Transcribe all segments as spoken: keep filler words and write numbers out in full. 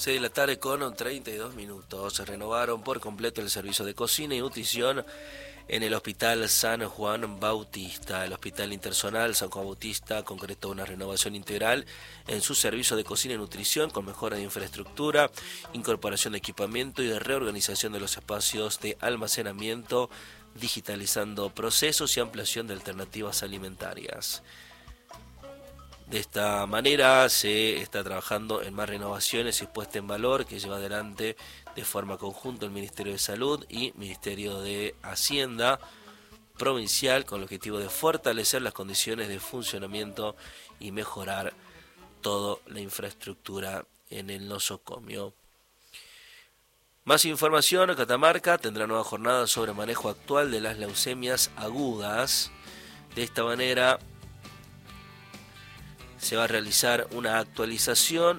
seis de la tarde con treinta y dos minutos. Se renovaron por completo el servicio de cocina y nutrición en el Hospital San Juan Bautista. El Hospital Intersonal San Juan Bautista concretó una renovación integral en su servicio de cocina y nutrición con mejora de infraestructura, incorporación de equipamiento y de reorganización de los espacios de almacenamiento, digitalizando procesos y ampliación de alternativas alimentarias. De esta manera se está trabajando en más renovaciones y puesta en valor que lleva adelante de forma conjunta el Ministerio de Salud y Ministerio de Hacienda Provincial con el objetivo de fortalecer las condiciones de funcionamiento y mejorar toda la infraestructura en el nosocomio. Más información, Catamarca tendrá nueva jornada sobre manejo actual de las leucemias agudas. De esta manera se va a realizar una actualización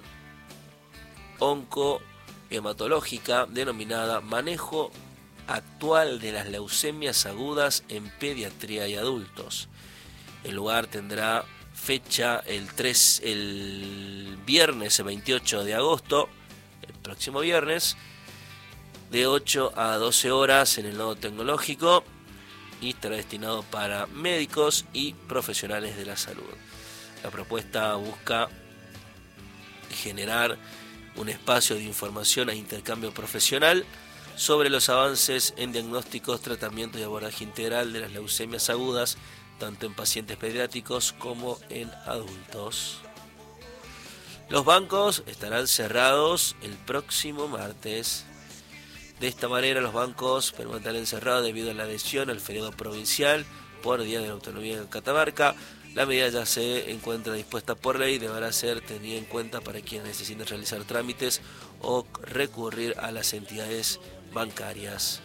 oncohematológica denominada Manejo Actual de las Leucemias Agudas en Pediatría y Adultos. El lugar tendrá fecha el, tres, el viernes veintiocho de agosto, el próximo viernes, de ocho a doce horas en el nodo tecnológico y estará destinado para médicos y profesionales de la salud. La propuesta busca generar un espacio de información e intercambio profesional sobre los avances en diagnósticos, tratamiento y abordaje integral de las leucemias agudas, tanto en pacientes pediátricos como en adultos. Los bancos estarán cerrados el próximo martes. De esta manera, los bancos permanecerán cerrados debido a la adhesión al feriado provincial por Día de la Autonomía en Catamarca. La medida ya se encuentra dispuesta por ley y deberá ser tenida en cuenta para quienes necesiten realizar trámites o recurrir a las entidades bancarias.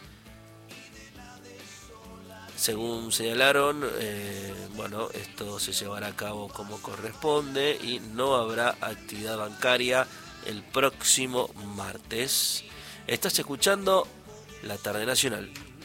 Según señalaron, eh, bueno, esto se llevará a cabo como corresponde y no habrá actividad bancaria el próximo martes. Estás escuchando La Tarde Nacional.